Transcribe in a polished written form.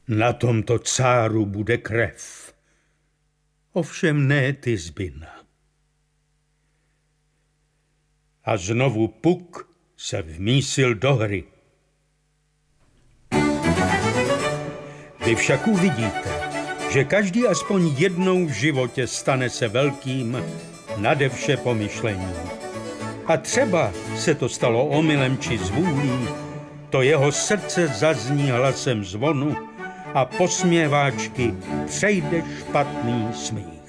Na tomto cáru bude krev. Ovšem ne Tizbina. A znovu Puk se vmísil do hry. Vy však uvidíte, že každý aspoň jednou v životě stane se velkým nade vše pomyšlení. A třeba se to stalo omylem či zvůlí, to jeho srdce zazní hlasem zvonu a posměváčky přejde špatný smích.